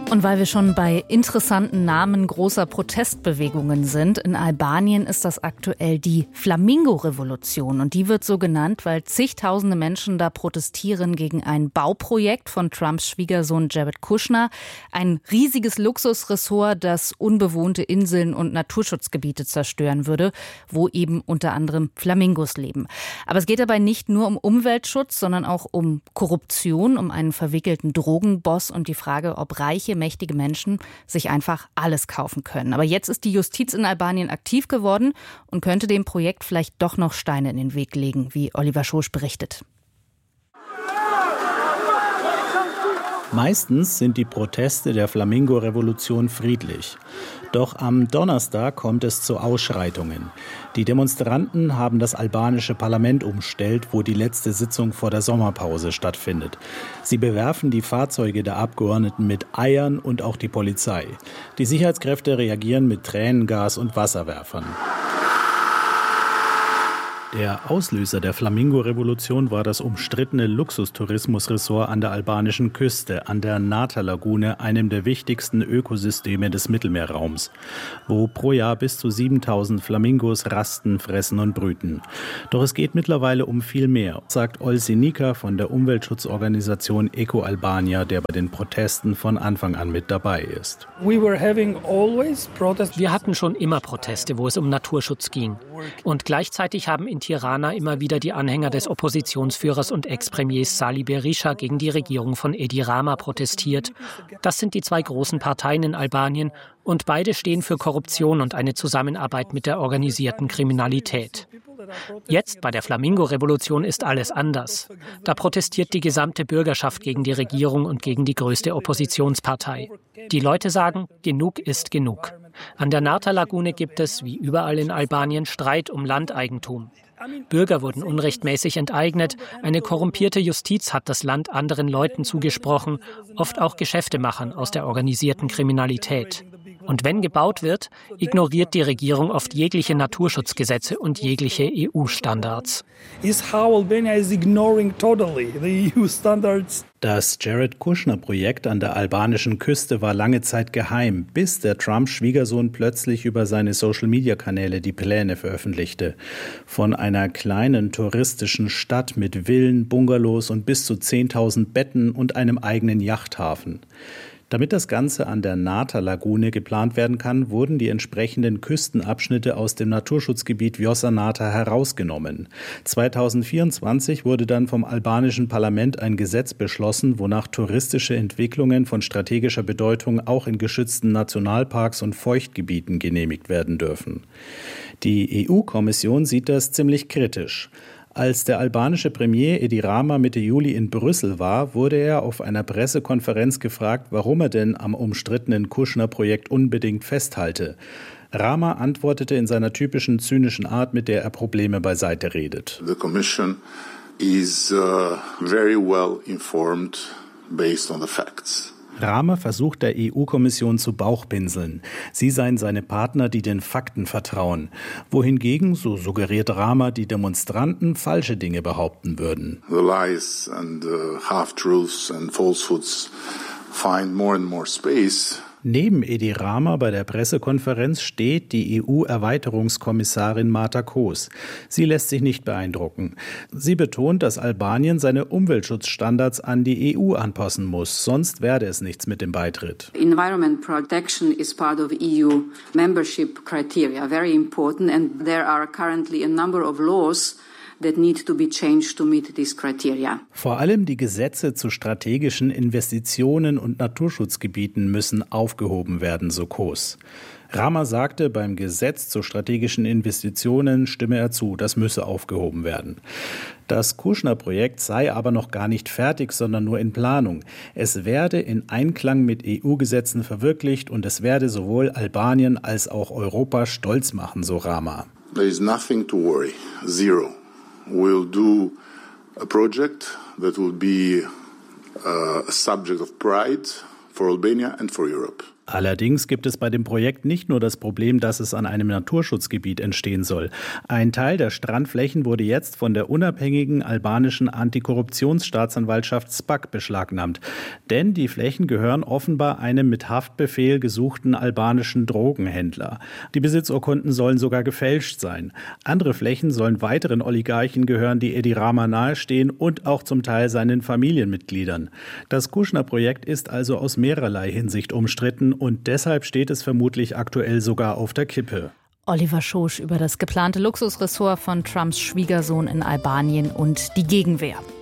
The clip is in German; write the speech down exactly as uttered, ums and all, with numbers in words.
Und weil wir schon bei interessanten Namen großer Protestbewegungen sind, in Albanien ist das aktuell die Flamingo-Revolution. Und die wird so genannt, weil zigtausende Menschen da protestieren gegen ein Bauprojekt von Trumps Schwiegersohn Jared Kushner. Ein riesiges Luxusressort, das unbewohnte Inseln und Naturschutzgebiete zerstören würde, wo eben unter anderem Flamingos leben. Aber es geht dabei nicht nur um Umweltschutz, sondern auch um Korruption, um einen verwickelten Drogenboss und die Frage, ob reiche, mächtige Menschen sich einfach alles kaufen können. Aber jetzt ist die Justiz in Albanien aktiv geworden und könnte dem Projekt vielleicht doch noch Steine in den Weg legen, wie Oliver Schosch berichtet. Meistens sind die Proteste der Flamingo-Revolution friedlich. Doch am Donnerstag kommt es zu Ausschreitungen. Die Demonstranten haben das albanische Parlament umstellt, wo die letzte Sitzung vor der Sommerpause stattfindet. Sie bewerfen die Fahrzeuge der Abgeordneten mit Eiern und auch die Polizei. Die Sicherheitskräfte reagieren mit Tränengas und Wasserwerfern. Der Auslöser der Flamingo-Revolution war das umstrittene Luxustourismusressort an der albanischen Küste, an der Nata-Lagune, einem der wichtigsten Ökosysteme des Mittelmeerraums, wo pro Jahr bis zu siebentausend Flamingos rasten, fressen und brüten. Doch es geht mittlerweile um viel mehr, sagt Olsi Nika von der Umweltschutzorganisation Eco Albania, der bei den Protesten von Anfang an mit dabei ist. Wir hatten schon immer Proteste, wo es um Naturschutz ging. Und gleichzeitig haben in Tirana immer wieder die Anhänger des Oppositionsführers und Ex-Premiers Sali Berisha gegen die Regierung von Edi Rama protestiert. Das sind die zwei großen Parteien in Albanien und beide stehen für Korruption und eine Zusammenarbeit mit der organisierten Kriminalität. Jetzt bei der Flamingo-Revolution ist alles anders. Da protestiert die gesamte Bürgerschaft gegen die Regierung und gegen die größte Oppositionspartei. Die Leute sagen, genug ist genug. An der Nata-Lagune gibt es, wie überall in Albanien, Streit um Landeigentum. Bürger wurden unrechtmäßig enteignet, eine korrumpierte Justiz hat das Land anderen Leuten zugesprochen, oft auch Geschäftemachern aus der organisierten Kriminalität. Und wenn gebaut wird, ignoriert die Regierung oft jegliche Naturschutzgesetze und jegliche E U-Standards. Das Jared Kushner-Projekt an der albanischen Küste war lange Zeit geheim, bis der Trump-Schwiegersohn plötzlich über seine Social-Media-Kanäle die Pläne veröffentlichte. Von einer kleinen touristischen Stadt mit Villen, Bungalows und bis zu zehntausend Betten und einem eigenen Yachthafen. Damit das Ganze an der Nata-Lagune geplant werden kann, wurden die entsprechenden Küstenabschnitte aus dem Naturschutzgebiet Vjosa Nata herausgenommen. zweitausendvierundzwanzig wurde dann vom albanischen Parlament ein Gesetz beschlossen, wonach touristische Entwicklungen von strategischer Bedeutung auch in geschützten Nationalparks und Feuchtgebieten genehmigt werden dürfen. Die E U-Kommission sieht das ziemlich kritisch. Als der albanische Premier Edi Rama Mitte Juli in Brüssel war, wurde er auf einer Pressekonferenz gefragt, warum er denn am umstrittenen Kushner-Projekt unbedingt festhalte. Rama antwortete in seiner typischen zynischen Art, mit der er Probleme beiseite redet. The Commission is uh, very well informed based on the facts. Rama versucht der E U-Kommission zu Bauchpinseln. Sie seien seine Partner, die den Fakten vertrauen. Wohingegen, so suggeriert Rama, die Demonstranten falsche Dinge behaupten würden. The lies and uh, half-truths and falsehoods find more and more space. Neben Edi Rama bei der Pressekonferenz steht die E U-Erweiterungskommissarin Marta Koos. Sie lässt sich nicht beeindrucken. Sie betont, dass Albanien seine Umweltschutzstandards an die E U anpassen muss, sonst werde es nichts mit dem Beitritt. Environment protection is part of E U membership criteria, very important, and there are currently a number of laws that need to be changed to meet these criteria. Vor allem die Gesetze zu strategischen Investitionen und Naturschutzgebieten müssen aufgehoben werden, so Koos. Rama sagte, beim Gesetz zu strategischen Investitionen stimme er zu, das müsse aufgehoben werden. Das Kushner-Projekt sei aber noch gar nicht fertig, sondern nur in Planung. Es werde in Einklang mit E U-Gesetzen verwirklicht und es werde sowohl Albanien als auch Europa stolz machen, so Rama. There is nothing to worry. Zero. We'll do a project that will be uh, a subject of pride for Albania and for Europe. Allerdings gibt es bei dem Projekt nicht nur das Problem, dass es an einem Naturschutzgebiet entstehen soll. Ein Teil der Strandflächen wurde jetzt von der unabhängigen albanischen Antikorruptionsstaatsanwaltschaft S P A C beschlagnahmt. Denn die Flächen gehören offenbar einem mit Haftbefehl gesuchten albanischen Drogenhändler. Die Besitzurkunden sollen sogar gefälscht sein. Andere Flächen sollen weiteren Oligarchen gehören, die Edi Rama nahestehen und auch zum Teil seinen Familienmitgliedern. Das Kushner-Projekt ist also aus mehrerlei Hinsicht umstritten und deshalb steht es vermutlich aktuell sogar auf der Kippe. Oliver Schosch über das geplante Luxusressort von Trumps Schwiegersohn in Albanien und die Gegenwehr.